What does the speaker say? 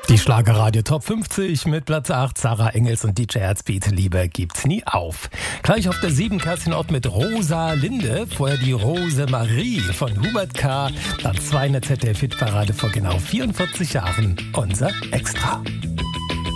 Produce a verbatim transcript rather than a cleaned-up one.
Die Schlagerradio Top fünfzig mit Platz acht, Sarah Engels und D J Herzbeat, Liebe gibt's nie auf. Gleich auf der sieben, Kerstin Ott mit Rosa Linde, vorher die Rose Marie von Hubert K. Platz zwei in der Z D F-Hitparade vor genau vierundvierzig Jahren, unser Extra.